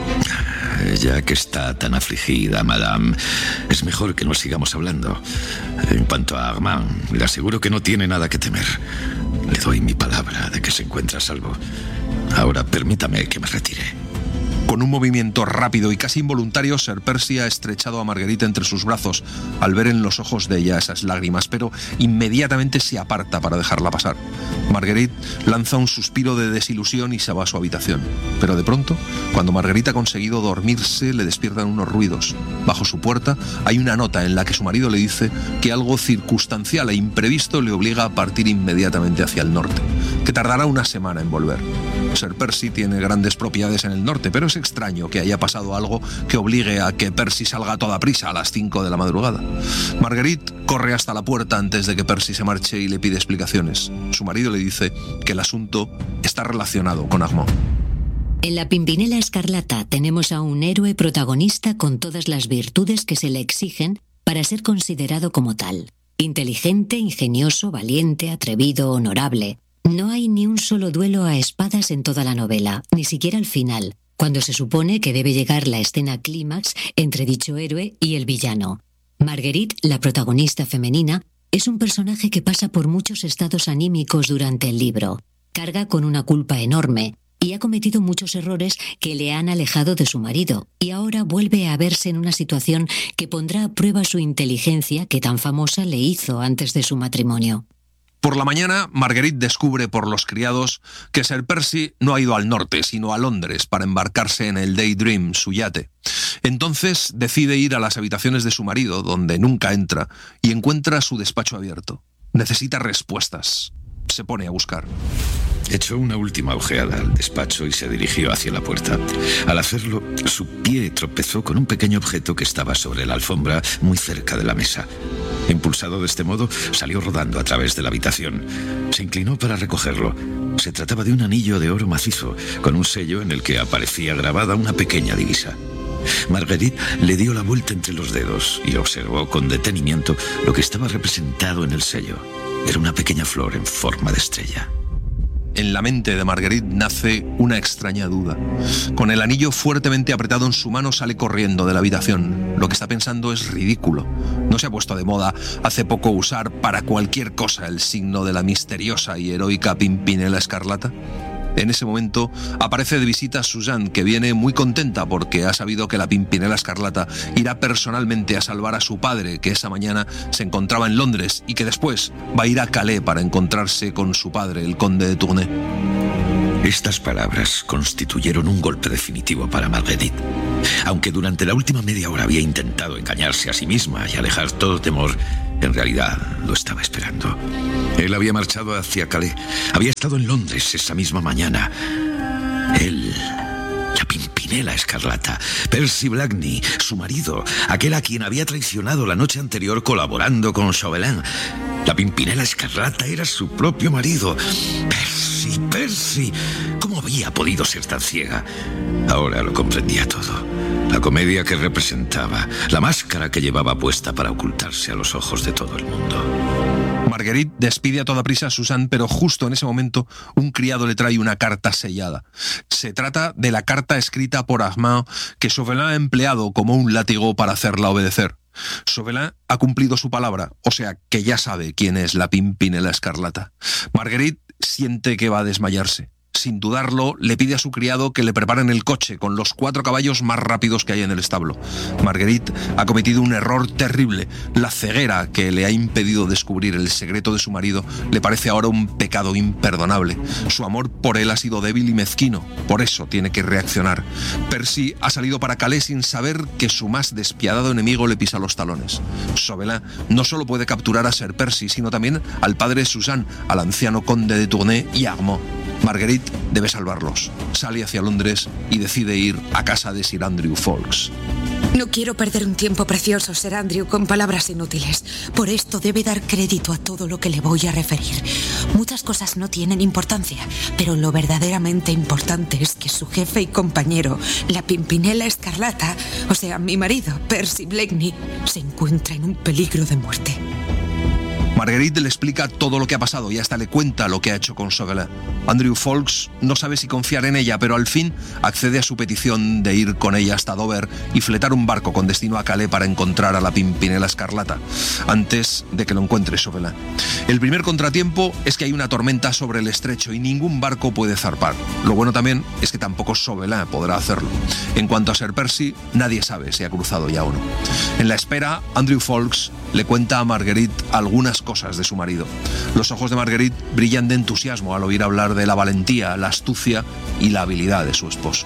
Ya que está tan afligida, madame, es mejor que no sigamos hablando. En cuanto a Armand, le aseguro que no tiene nada que temer. Le doy mi palabra de que se encuentra a salvo. Ahora permítame que me retire. Con un movimiento rápido y casi involuntario, Sir Percy ha estrechado a Marguerite entre sus brazos al ver en los ojos de ella esas lágrimas, pero inmediatamente se aparta para dejarla pasar. Marguerite lanza un suspiro de desilusión y se va a su habitación. Pero de pronto, cuando Marguerite ha conseguido dormirse, le despiertan unos ruidos. Bajo su puerta hay una nota en la que su marido le dice que algo circunstancial e imprevisto le obliga a partir inmediatamente hacia el norte, que tardará una semana en volver. Sir Percy tiene grandes propiedades en el norte, pero es extraño que haya pasado algo que obligue a que Percy salga a toda prisa a las cinco de la madrugada. Marguerite corre hasta la puerta antes de que Percy se marche y le pide explicaciones. Su marido le dice que el asunto está relacionado con Armand. En La Pimpinela Escarlata tenemos a un héroe protagonista con todas las virtudes que se le exigen para ser considerado como tal. Inteligente, ingenioso, valiente, atrevido, honorable. No hay ni un solo duelo a espadas en toda la novela, ni siquiera al final, cuando se supone que debe llegar la escena clímax entre dicho héroe y el villano. Marguerite, la protagonista femenina, es un personaje que pasa por muchos estados anímicos durante el libro. Carga con una culpa enorme y ha cometido muchos errores que le han alejado de su marido, y ahora vuelve a verse en una situación que pondrá a prueba su inteligencia que tan famosa le hizo antes de su matrimonio. Por la mañana, Marguerite descubre por los criados que Sir Percy no ha ido al norte, sino a Londres para embarcarse en el Daydream, su yate. Entonces decide ir a las habitaciones de su marido, donde nunca entra, y encuentra su despacho abierto. Necesita respuestas. Se pone a buscar. Echó una última ojeada al despacho y se dirigió hacia la puerta. Al hacerlo, su pie tropezó con un pequeño objeto que estaba sobre la alfombra muy cerca de la mesa. Impulsado de este modo, salió rodando a través de la habitación. Se inclinó para recogerlo. Se trataba de un anillo de oro macizo, con un sello en el que aparecía grabada una pequeña divisa. Marguerite le dio la vuelta entre los dedos y observó con detenimiento lo que estaba representado en el sello. Era una pequeña flor en forma de estrella. en la mente de Marguerite nace una extraña duda. Con el anillo fuertemente apretado en su mano sale corriendo de la habitación. Lo que está pensando es ridículo. ¿No se ha puesto de moda hace poco usar para cualquier cosa el signo de la misteriosa y heroica Pimpinela Escarlata? En ese momento aparece de visita Suzanne, que viene muy contenta porque ha sabido que la Pimpinela Escarlata irá personalmente a salvar a su padre, que esa mañana se encontraba en Londres, y que después va a ir a Calais para encontrarse con su padre, el conde de Tournai. Estas palabras constituyeron un golpe definitivo para Marguerite. Aunque durante la última media hora había intentado engañarse a sí misma y alejar todo temor, en realidad lo estaba esperando. Él había marchado hacia Calais. Había estado en Londres esa misma mañana. Él, la Pimpinela Escarlata, Percy Blakeney, su marido, aquel a quien había traicionado la noche anterior colaborando con Chauvelin. La Pimpinela Escarlata era su propio marido. Percy, Percy, ¿cómo había podido ser tan ciega? Ahora lo comprendía todo. La comedia que representaba, la máscara que llevaba puesta para ocultarse a los ojos de todo el mundo. Marguerite despide a toda prisa a Suzanne, pero justo en ese momento un criado le trae una carta sellada. Se trata de la carta escrita por Armand que Chauvelin ha empleado como un látigo para hacerla obedecer. Chauvelin ha cumplido su palabra, o sea que ya sabe quién es la Pimpinela Escarlata. Marguerite siente que va a desmayarse. Sin dudarlo, le pide a su criado que le preparen el coche con los cuatro caballos más rápidos que hay en el establo. Marguerite ha cometido un error terrible. La ceguera que le ha impedido descubrir el secreto de su marido le parece ahora un pecado imperdonable. Su amor por él ha sido débil y mezquino. Por eso tiene que reaccionar. Percy ha salido para Calais sin saber que su más despiadado enemigo le pisa los talones. Chauvelin no solo puede capturar a Sir Percy, sino también al padre de Suzanne, al anciano conde de Tournai y a Armand. Marguerite debe salvarlos. Sale hacia Londres y decide ir a casa de Sir Andrew Ffoulkes. No quiero perder un tiempo precioso, Sir Andrew, con palabras inútiles. Por esto debe dar crédito a todo lo que le voy a referir. Muchas cosas no tienen importancia, pero lo verdaderamente importante es que su jefe y compañero, la Pimpinela Escarlata, o sea, mi marido, Percy Blakeney, se encuentra en un peligro de muerte. Marguerite le explica todo lo que ha pasado y hasta le cuenta lo que ha hecho con Chauvelin. Andrew Ffoulkes no sabe si confiar en ella, pero al fin accede a su petición de ir con ella hasta Dover y fletar un barco con destino a Calais para encontrar a la Pimpinela Escarlata, antes de que lo encuentre Chauvelin. El primer contratiempo es que hay una tormenta sobre el estrecho y ningún barco puede zarpar. Lo bueno también es que tampoco Chauvelin podrá hacerlo. En cuanto a Sir Percy, nadie sabe si ha cruzado ya o no. En la espera, Andrew Ffoulkes le cuenta a Marguerite algunas cosas de su marido. Los ojos de Marguerite brillan de entusiasmo al oír hablar de la valentía, la astucia y la habilidad de su esposo.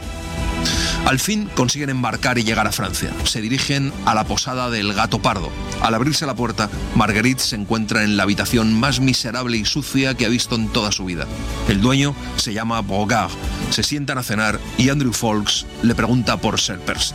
Al fin consiguen embarcar y llegar a Francia. Se dirigen a la posada del Gato Pardo. Al abrirse la puerta, Marguerite se encuentra en la habitación más miserable y sucia que ha visto en toda su vida. El dueño se llama Brogard. Se sientan a cenar y Andrew Ffoulkes le pregunta por Sir Percy.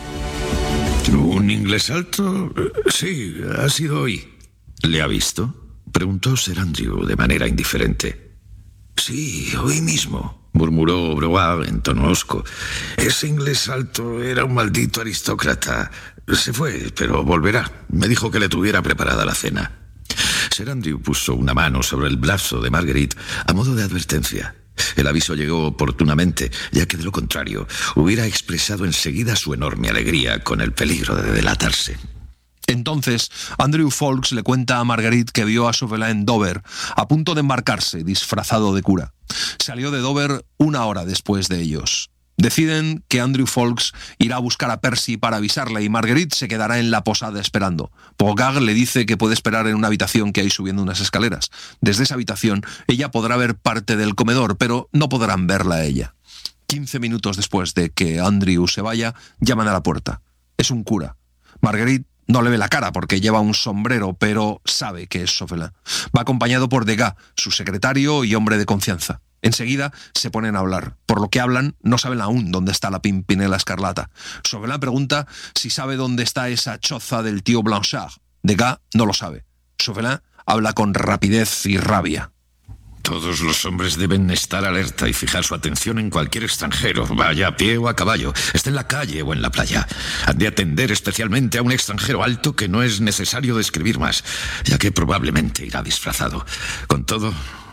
¿Un inglés alto? Sí, ha sido hoy. ¿Le ha visto?, preguntó Sir Andrew de manera indiferente. Sí, hoy mismo, murmuró Brogard en tono hosco. Ese inglés alto era un maldito aristócrata. Se fue, pero volverá. Me dijo que le tuviera preparada la cena. Sir Andrew puso una mano sobre el brazo de Marguerite a modo de advertencia. El aviso llegó oportunamente, ya que de lo contrario hubiera expresado enseguida su enorme alegría con el peligro de delatarse. Entonces, Andrew Ffoulkes le cuenta a Marguerite que vio a Chauvelin en Dover, a punto de embarcarse, disfrazado de cura. Salió de Dover una hora después de ellos. Deciden que Andrew Ffoulkes irá a buscar a Percy para avisarle y Marguerite se quedará en la posada esperando. Brogard le dice que puede esperar en una habitación que hay subiendo unas escaleras. Desde esa habitación ella podrá ver parte del comedor, pero no podrán verla a ella. Quince minutos después de que Andrew se vaya, llaman a la puerta. Es un cura. Marguerite no le ve la cara porque lleva un sombrero, pero sabe que es Chauvelin. Va acompañado por Degas, su secretario y hombre de confianza. Enseguida se ponen a hablar. Por lo que hablan, no saben aún dónde está la Pimpinela Escarlata. Chauvelin pregunta si sabe dónde está esa choza del tío Blanchard. Degas no lo sabe. Chauvelin habla con rapidez y rabia. Todos los hombres deben estar alerta y fijar su atención en cualquier extranjero, vaya a pie o a caballo, esté en la calle o en la playa. Han de atender especialmente a un extranjero alto que no es necesario describir más, ya que probablemente irá disfrazado. Con todo,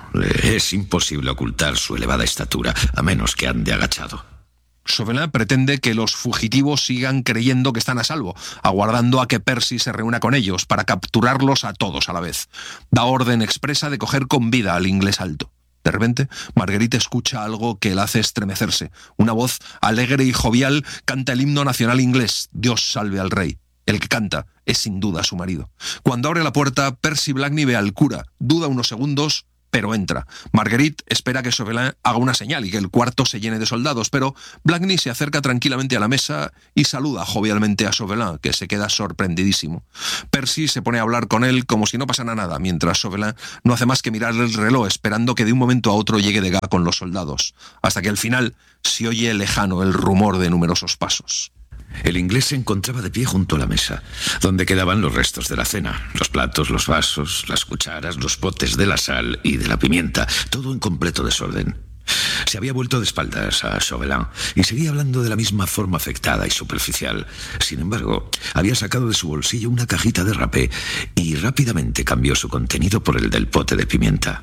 Le es imposible ocultar su elevada estatura, a menos que ande agachado. Chauvelin pretende que los fugitivos sigan creyendo que están a salvo, aguardando a que Percy se reúna con ellos para capturarlos a todos a la vez. Da orden expresa de coger con vida al inglés alto. De repente, Marguerite escucha algo que la hace estremecerse. Una voz alegre y jovial canta el himno nacional inglés, Dios salve al rey. El que canta es sin duda su marido. Cuando abre la puerta, Percy Blakeney ve al cura, duda unos segundos, pero entra. Marguerite espera que Chauvelin haga una señal y que el cuarto se llene de soldados, pero Blakeney se acerca tranquilamente a la mesa y saluda jovialmente a Chauvelin, que se queda sorprendidísimo. Percy se pone a hablar con él como si no pasara nada, mientras Chauvelin no hace más que mirar el reloj, esperando que de un momento a otro llegue Degas con los soldados, hasta que al final se oye lejano el rumor de numerosos pasos. El inglés se encontraba de pie junto a la mesa, donde quedaban los restos de la cena, los platos, los vasos, las cucharas, los potes de la sal y de la pimienta, todo en completo desorden. Se había vuelto de espaldas a Chauvelin y seguía hablando de la misma forma afectada y superficial. Sin embargo, había sacado de su bolsillo una cajita de rapé y rápidamente cambió su contenido por el del pote de pimienta.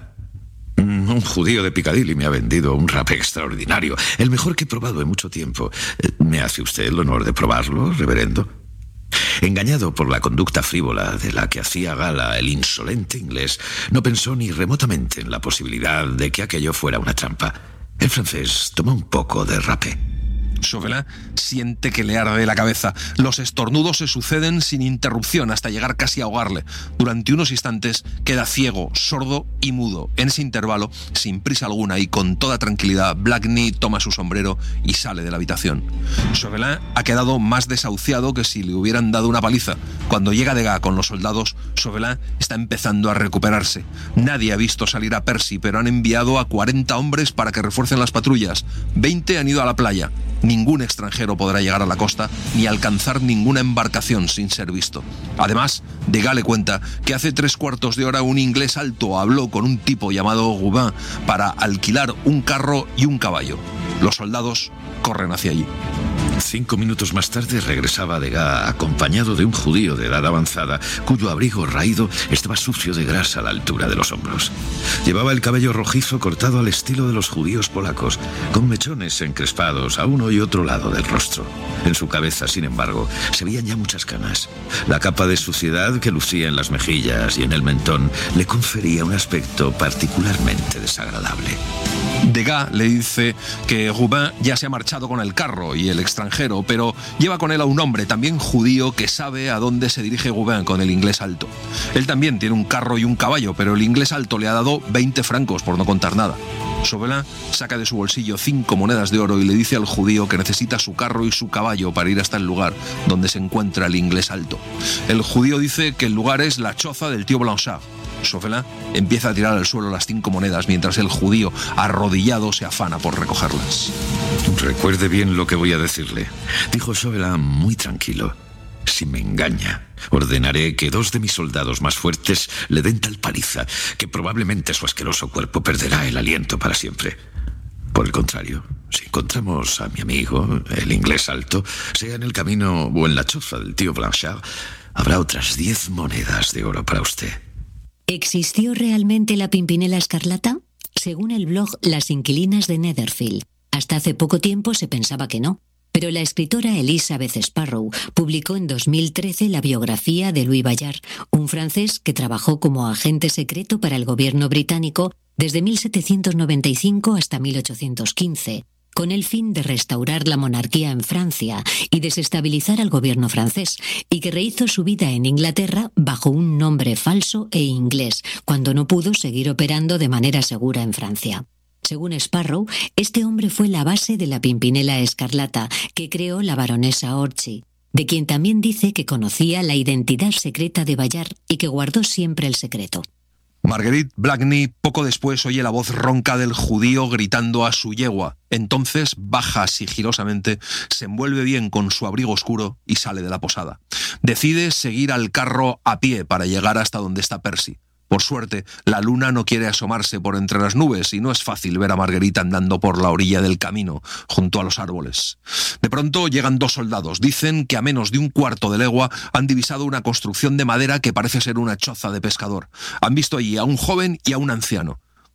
Un judío de Piccadilly me ha vendido un rapé extraordinario, el mejor que he probado en mucho tiempo. ¿Me hace usted el honor de probarlo, reverendo? Engañado por la conducta frívola de la que hacía gala el insolente inglés, no pensó ni remotamente en la posibilidad de que aquello fuera una trampa. El francés tomó un poco de rapé. Chauvelin siente que le arde la cabeza. Los estornudos se suceden sin interrupción hasta llegar casi a ahogarle. Durante unos instantes queda ciego, sordo y mudo. En ese intervalo, sin prisa alguna y con toda tranquilidad, Blakeney toma su sombrero y sale de la habitación. Chauvelin ha quedado más desahuciado que si le hubieran dado una paliza. Cuando llega Degas con los soldados, Chauvelin está empezando a recuperarse. Nadie ha visto salir a Percy, pero han enviado a cuarenta hombres para que refuercen las patrullas. veinte han ido a la playa. Ningún extranjero podrá llegar a la costa ni alcanzar ninguna embarcación sin ser visto. Además, Degas le cuenta que hace tres cuartos de hora un inglés alto habló con un tipo llamado Goubin para alquilar un carro y un caballo. Los soldados corren hacia allí. Cinco minutos más tarde regresaba Degas acompañado de un judío de edad avanzada cuyo abrigo raído estaba sucio de grasa a la altura de los hombros. Llevaba el cabello rojizo cortado al estilo de los judíos polacos, con mechones encrespados a uno y otro lado del rostro. En su cabeza, sin embargo, se veían ya muchas canas. La capa de suciedad que lucía en las mejillas y en el mentón le confería un aspecto particularmente desagradable. Degas le dice que Goubin ya se ha marchado con el carro y el extranjero, pero lleva con él a un hombre también judío que sabe a dónde se dirige Goubin con el inglés alto. Él también tiene un carro y un caballo, pero el inglés alto le ha dado veinte francos por no contar nada. Chauvelin saca de su bolsillo cinco monedas de oro y le dice al judío que necesita su carro y su caballo para ir hasta el lugar donde se encuentra el inglés alto. El judío dice que el lugar es la choza del tío Blanchard. Chauvelin empieza a tirar al suelo las cinco monedas mientras el judío, arrodillado, se afana por recogerlas. Recuerde bien lo que voy a decirle, dijo Chauvelin muy tranquilo. Si me engaña, ordenaré que dos de mis soldados más fuertes le den tal paliza que probablemente su asqueroso cuerpo perderá el aliento para siempre. Por el contrario, si encontramos a mi amigo, el inglés alto, sea en el camino o en la choza del tío Blanchard, habrá otras diez monedas de oro para usted. ¿Existió realmente la Pimpinela Escarlata? Según el blog Las Inquilinas de Netherfield, hasta hace poco tiempo se pensaba que no. Pero la escritora Elizabeth Sparrow publicó en dos mil trece la biografía de Louis Bayard, un francés que trabajó como agente secreto para el gobierno británico desde mil setecientos noventa y cinco hasta mil ochocientos quince, con el fin de restaurar la monarquía en Francia y desestabilizar al gobierno francés, y que rehizo su vida en Inglaterra bajo un nombre falso e inglés, cuando no pudo seguir operando de manera segura en Francia. Según Sparrow, este hombre fue la base de la Pimpinela Escarlata que creó la baronesa Orczy, de quien también dice que conocía la identidad secreta de Bayard y que guardó siempre el secreto. Marguerite Blakeney poco después oye la voz ronca del judío gritando a su yegua. Entonces baja sigilosamente, se envuelve bien con su abrigo oscuro y sale de la posada. Decide seguir al carro a pie para llegar hasta donde está Percy. Por suerte, la luna no quiere asomarse por entre las nubes y no es fácil ver a Marguerite andando por la orilla del camino, junto a los árboles. De pronto llegan dos soldados. Dicen que a menos de un cuarto de legua han divisado una construcción de madera que parece ser una choza de pescador. Han visto allí a un joven y a un anciano.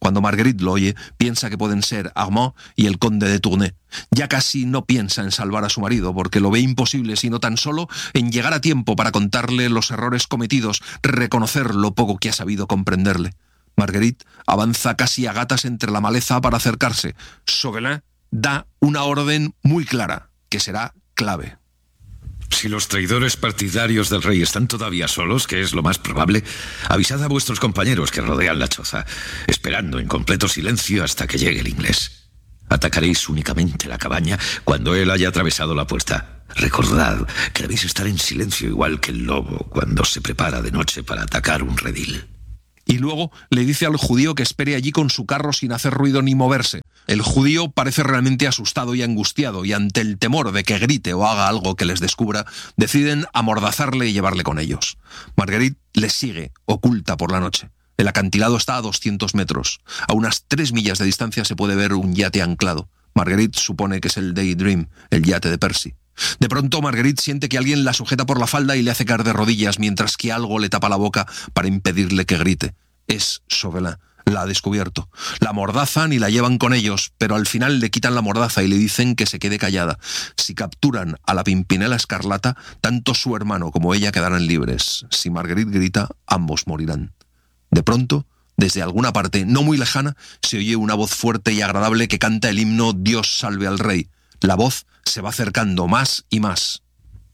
Cuando Marguerite lo oye, piensa que pueden ser Armand y el conde de Tournai. Ya casi no piensa en salvar a su marido, porque lo ve imposible, sino tan solo en llegar a tiempo para contarle los errores cometidos, reconocer lo poco que ha sabido comprenderle. Marguerite avanza casi a gatas entre la maleza para acercarse. Chauvelin da una orden muy clara, que será clave. Si los traidores partidarios del rey están todavía solos, que es lo más probable, avisad a vuestros compañeros que rodean la choza, esperando en completo silencio hasta que llegue el inglés. Atacaréis únicamente la cabaña cuando él haya atravesado la puerta. Recordad que debéis estar en silencio igual que el lobo cuando se prepara de noche para atacar un redil. Y luego le dice al judío que espere allí con su carro sin hacer ruido ni moverse. El judío parece realmente asustado y angustiado, y ante el temor de que grite o haga algo que les descubra, deciden amordazarle y llevarle con ellos. Marguerite les sigue, oculta por la noche. El acantilado está a doscientos metros. A unas tres millas de distancia se puede ver un yate anclado. Marguerite supone que es el Daydream, el yate de Percy. De pronto Marguerite siente que alguien la sujeta por la falda y le hace caer de rodillas, mientras que algo le tapa la boca para impedirle que grite. Es Chauvelin. La ha descubierto. La amordazan y la llevan con ellos, pero al final le quitan la mordaza y le dicen que se quede callada. Si capturan a la Pimpinela Escarlata, tanto su hermano como ella quedarán libres. Si Marguerite grita, ambos morirán. De pronto, desde alguna parte no muy lejana, se oye una voz fuerte y agradable que canta el himno Dios salve al rey. La voz se va acercando más y más.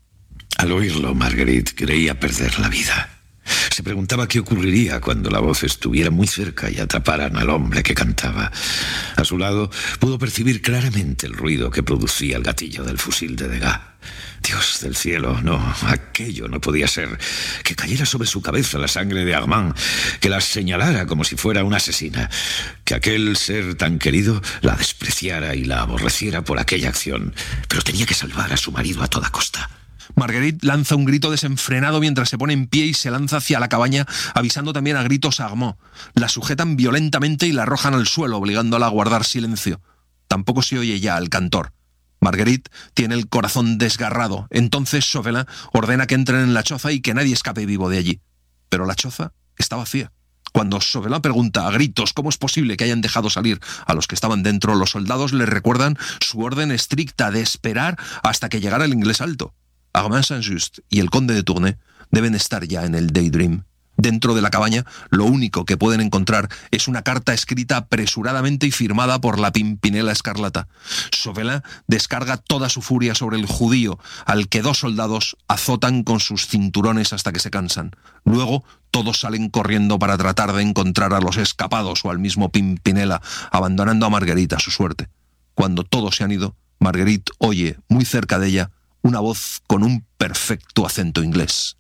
Al oírlo, Marguerite creía perder la vida. Se preguntaba qué ocurriría cuando la voz estuviera muy cerca y atraparan al hombre que cantaba. A su lado pudo percibir claramente el ruido que producía el gatillo del fusil de Degas. Dios del cielo, no, aquello no podía ser. Que cayera sobre su cabeza la sangre de Armand, que la señalara como si fuera una asesina, que aquel ser tan querido la despreciara y la aborreciera por aquella acción. Pero tenía que salvar a su marido a toda costa. Marguerite lanza un grito desenfrenado mientras se pone en pie y se lanza hacia la cabaña, avisando también a gritos a Armand. La sujetan violentamente y la arrojan al suelo, obligándola a guardar silencio. Tampoco se oye ya el cantor. Marguerite tiene el corazón desgarrado. Entonces Chauvelin ordena que entren en la choza y que nadie escape vivo de allí. Pero la choza está vacía. Cuando Chauvelin pregunta a gritos cómo es posible que hayan dejado salir a los que estaban dentro, los soldados le recuerdan su orden estricta de esperar hasta que llegara el inglés alto. Armand Saint-Just y el conde de Tournai deben estar ya en el Daydream. Dentro de la cabaña, lo único que pueden encontrar es una carta escrita apresuradamente y firmada por la Pimpinela Escarlata. Chauvelin descarga toda su furia sobre el judío, al que dos soldados azotan con sus cinturones hasta que se cansan. Luego, todos salen corriendo para tratar de encontrar a los escapados o al mismo Pimpinela, abandonando a Marguerite a su suerte. Cuando todos se han ido, Marguerite oye, muy cerca de ella, una voz con un perfecto acento inglés.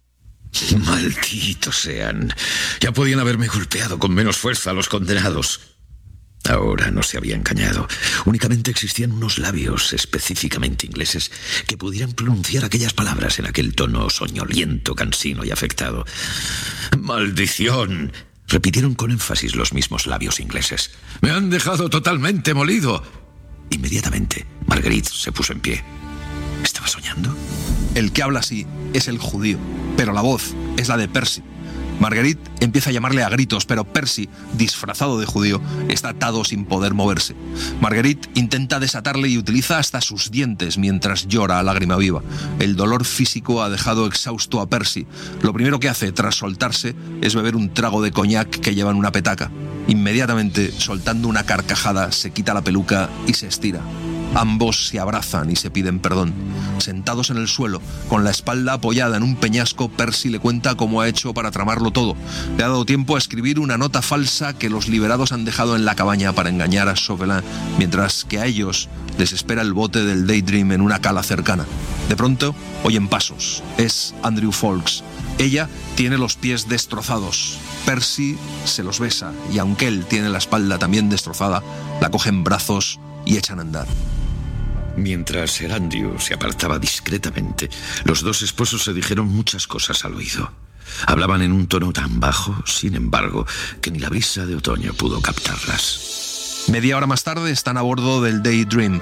Malditos sean. Ya podían haberme golpeado con menos fuerza a los condenados. Ahora no se había engañado. Únicamente existían unos labios específicamente ingleses que pudieran pronunciar aquellas palabras en aquel tono soñoliento, cansino y afectado. ¡Maldición!, repitieron con énfasis los mismos labios ingleses. ¡Me han dejado totalmente molido! Inmediatamente, Marguerite se puso en pie. ¿Estaba soñando? El que habla así es el judío, pero la voz es la de Percy. Marguerite empieza a llamarle a gritos, pero Percy, disfrazado de judío, está atado sin poder moverse. Marguerite intenta desatarle y utiliza hasta sus dientes mientras llora a lágrima viva. El dolor físico ha dejado exhausto a Percy. Lo primero que hace tras soltarse es beber un trago de coñac que lleva en una petaca. Inmediatamente, soltando una carcajada, se quita la peluca y se estira. Ambos se abrazan y se piden perdón. Sentados en el suelo, con la espalda apoyada en un peñasco, Percy le cuenta cómo ha hecho para tramarlo todo. Le ha dado tiempo a escribir una nota falsa que los liberados han dejado en la cabaña para engañar a Chauvelin, mientras que a ellos les espera el bote del Daydream en una cala cercana. De pronto, oyen pasos. Es Andrew Ffoulkes. Ella tiene los pies destrozados. Percy se los besa y aunque él tiene la espalda también destrozada, la coge en brazos y echan a andar. Mientras Sir Andrew se apartaba discretamente, los dos esposos se dijeron muchas cosas al oído. Hablaban en un tono tan bajo, sin embargo, que ni la brisa de otoño pudo captarlas. Media hora más tarde están a bordo del Daydream.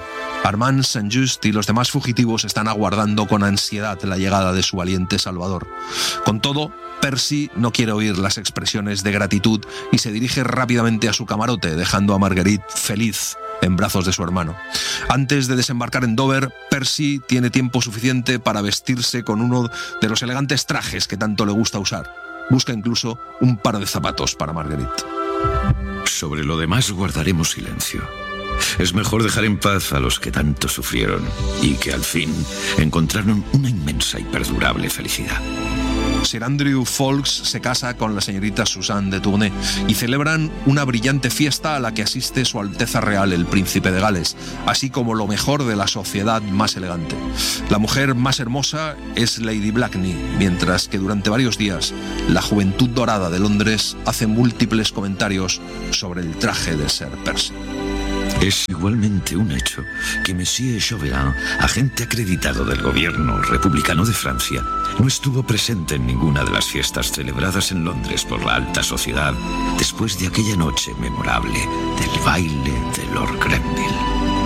Armand Saint-Just y los demás fugitivos están aguardando con ansiedad la llegada de su valiente salvador. Con todo, Percy no quiere oír las expresiones de gratitud y se dirige rápidamente a su camarote, dejando a Marguerite feliz en brazos de su hermano. Antes de desembarcar en Dover, Percy tiene tiempo suficiente para vestirse con uno de los elegantes trajes que tanto le gusta usar. Busca incluso un par de zapatos para Marguerite. Sobre lo demás guardaremos silencio. Es mejor dejar en paz a los que tanto sufrieron y que al fin encontraron una inmensa y perdurable felicidad. Sir Andrew Ffoulkes se casa con la señorita Suzanne de Tournai y celebran una brillante fiesta a la que asiste Su Alteza Real el Príncipe de Gales, así como lo mejor de la sociedad más elegante. La mujer más hermosa es Lady Blakeney, mientras que durante varios días la juventud dorada de Londres hace múltiples comentarios sobre el traje de Sir Percy. Es igualmente un hecho que Monsieur Chauvelin, agente acreditado del gobierno republicano de Francia, no estuvo presente en ninguna de las fiestas celebradas en Londres por la alta sociedad después de aquella noche memorable del baile de Lord Grenville.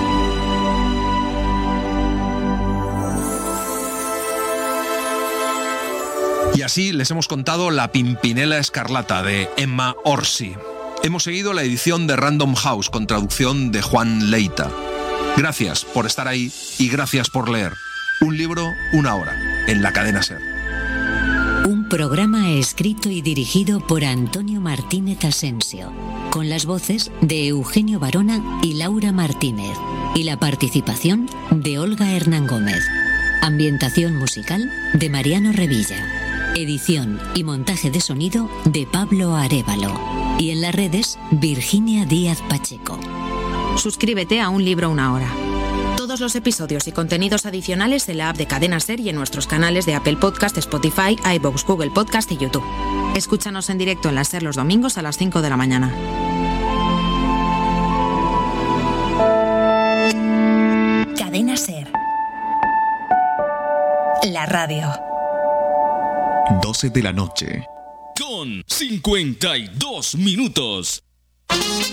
Y así les hemos contado La Pimpinela Escarlata de Emma Orsi. Hemos seguido la edición de Random House con traducción de Juan Leita. Gracias por estar ahí y gracias por leer. Un libro, una hora, en la cadena SER. Un programa escrito y dirigido por Antonio Martínez Asensio, con las voces de Eugenio Barona y Laura Martínez, y la participación de Olga Hernán Gómez. Ambientación musical de Mariano Revilla. Edición y montaje de sonido de Pablo Arévalo. Y en las redes, Virginia Díaz Pacheco. Suscríbete a Un Libro Una Hora. Todos los episodios y contenidos adicionales en la app de Cadena SER y en nuestros canales de Apple Podcast, Spotify, iVoox, Google Podcast y YouTube. Escúchanos en directo en la SER los domingos a las cinco de la mañana. Cadena SER. La radio. doce de la noche. Con cincuenta y dos minutos.